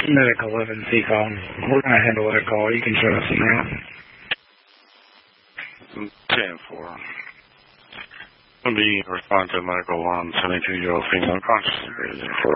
Medic 11 CCOM. We're going to handle that call. You can shut us down. 10-4. I'll be responding to medical 1, 72-year-old female conscious.